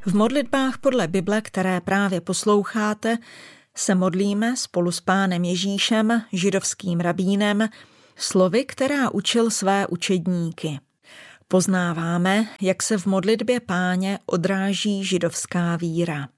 V modlitbách podle Bible, které právě posloucháte, se modlíme spolu s Pánem Ježíšem, židovským rabínem, slovy, která učil své učedníky. Poznáváme, jak se v modlitbě Páně odráží židovská víra.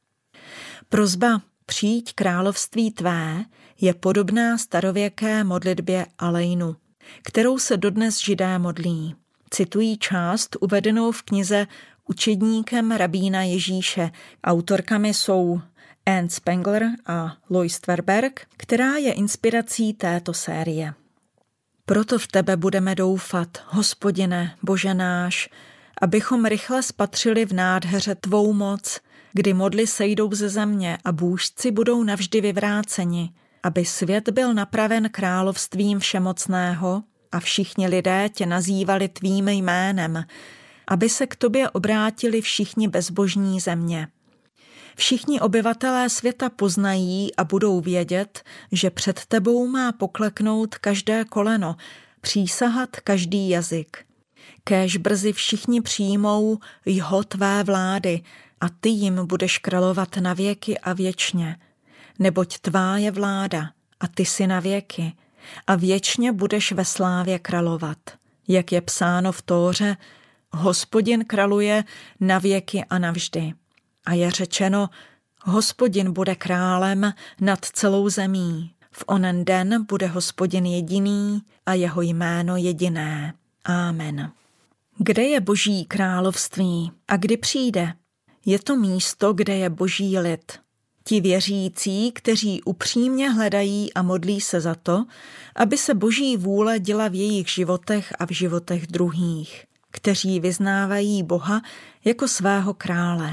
Prosba Přijď království tvé je podobná starověké modlitbě Alejnu, kterou se dodnes Židé modlí. Citují část uvedenou v knize Učedníkem rabína Ježíše. Autorkami jsou Anne Spengler a Lois Tverberg, která je inspirací této série. Proto v tebe budeme doufat, Hospodine, Bože náš, abychom rychle spatřili v nádheře tvou moc, kdy modly sejdou ze země a bůžci budou navždy vyvráceni, aby svět byl napraven královstvím všemocného a všichni lidé tě nazývali tvým jménem, aby se k tobě obrátili všichni bezbožní země. Všichni obyvatelé světa poznají a budou vědět, že před tebou má pokleknout každé koleno, přísahat každý jazyk. Kéž brzy všichni přijmou jho tvé vlády a ty jim budeš královat na věky a věčně. Neboť tvá je vláda a ty si na věky a věčně budeš ve slávě královat. Jak je psáno v Tóře, Hospodin králuje na věky a navždy. A je řečeno, Hospodin bude králem nad celou zemí. V onen den bude Hospodin jediný a jeho jméno jediné. Amen. Kde je Boží království a kdy přijde? Je to místo, kde je Boží lid. Ti věřící, kteří upřímně hledají a modlí se za to, aby se Boží vůle děla v jejich životech a v životech druhých, kteří vyznávají Boha jako svého krále.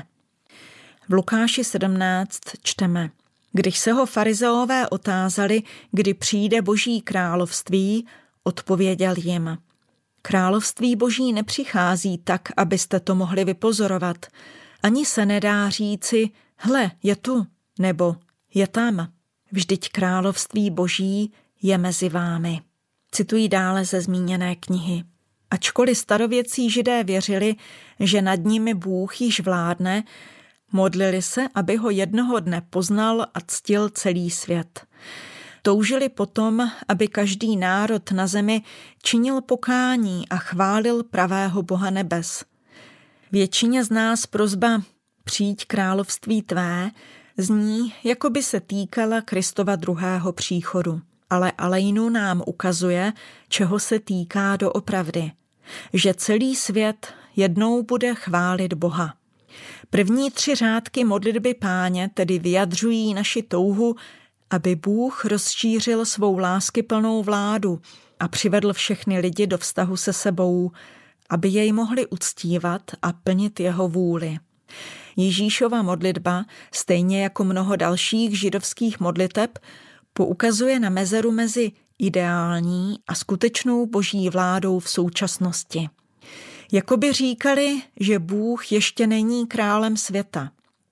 V Lukáši 17 čteme: Když se ho farizeové otázali, kdy přijde Boží království, odpověděl jim: Království Boží nepřichází tak, abyste to mohli vypozorovat. Ani se nedá říci, hle, je tu, nebo je tam. Vždyť království Boží je mezi vámi. Cituji dále ze zmíněné knihy. Ačkoliv starověcí Židé věřili, že nad nimi Bůh již vládne, modlili se, aby ho jednoho dne poznal a ctil celý svět. Toužili potom, aby každý národ na zemi činil pokání a chválil pravého Boha nebes. Většině z nás prosba Přijď království tvé zní, jako by se týkala Kristova druhého příchodu. Ale Alejnu nám ukazuje, čeho se týká doopravdy. Že celý svět jednou bude chválit Boha. První 3 řádky modlitby Páně tedy vyjadřují naši touhu, aby Bůh rozšířil svou láskyplnou vládu a přivedl všechny lidi do vztahu se sebou, aby jej mohli uctívat a plnit jeho vůli. Ježíšova modlitba, stejně jako mnoho dalších židovských modliteb, poukazuje na mezeru mezi ideální a skutečnou Boží vládou v současnosti. Jakoby říkali, že Bůh ještě není králem světa.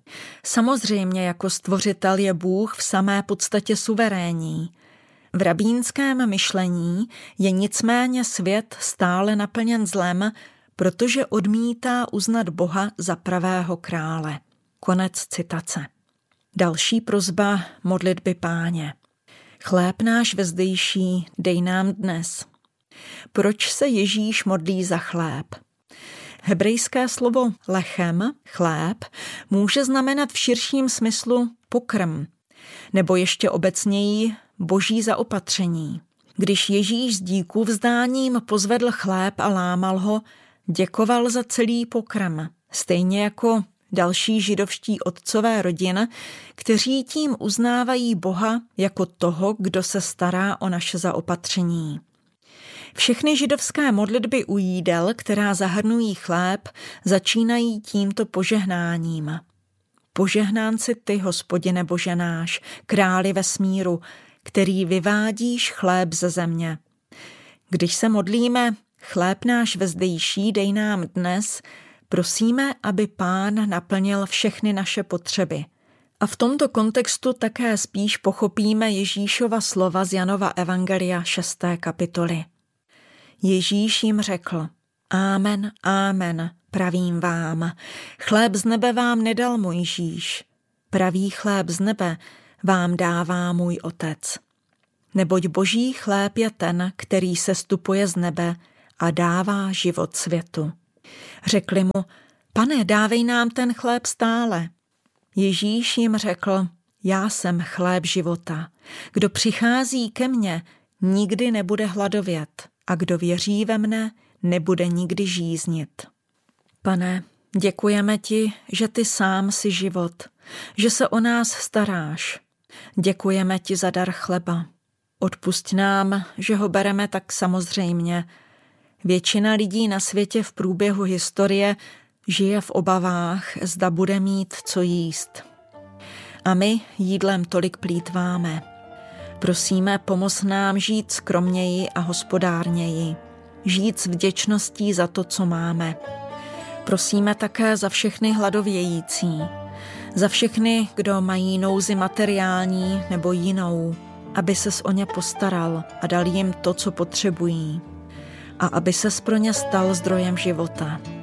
Samozřejmě jako stvořitel je Bůh v samé podstatě suverénní. V rabínském myšlení je nicméně svět stále naplněn zlem, protože odmítá uznat Boha za pravého krále. Konec citace. Další prosba modlitby Páně. Chléb náš vezdejší dej nám dnes. Proč se Ježíš modlí za chléb? Hebrejské slovo lechem, chléb, může znamenat v širším smyslu pokrm, nebo ještě obecněji boží zaopatření. Když Ježíš s díkuvzdáním pozvedl chléb a lámal ho, děkoval za celý pokrm, stejně jako další židovští otcové rodin, kteří tím uznávají Boha jako toho, kdo se stará o naše zaopatření. Všechny židovské modlitby u jídel, která zahrnují chléb, začínají tímto požehnáním. Požehnán si ty, Hospodine Bože náš, králi vesmíru, který vyvádíš chléb ze země. Když se modlíme, chléb náš vezdejší dej nám dnes, prosíme, aby Pán naplnil všechny naše potřeby. A v tomto kontextu také spíš pochopíme Ježíšova slova z Janova evangelia 6. kapitoly. Ježíš jim řekl: Amen, amen, pravím vám, chléb z nebe vám nedal Mojžíš, pravý chléb z nebe vám dává můj Otec. Neboť boží chléb je ten, který sestupuje z nebe a dává život světu. Řekli mu, Pane, dávej nám ten chléb stále. Ježíš jim řekl, já jsem chléb života. Kdo přichází ke mně, nikdy nebude hladovět a kdo věří ve mne, nebude nikdy žíznit. Pane, děkujeme ti, že ty sám jsi život, že se o nás staráš. Děkujeme ti za dar chleba. Odpusť nám, že ho bereme tak samozřejmě. Většina lidí na světě v průběhu historie žije v obavách, zda bude mít co jíst. A my jídlem tolik plýtváme. Prosíme, pomoz nám žít skromněji a hospodárněji. Žít s vděčností za to, co máme. Prosíme také za všechny hladovějící. Za všechny, kdo mají nouzi materiální nebo jinou, aby ses o ně postaral a dal jim to, co potřebují. A aby ses pro ně stal zdrojem života.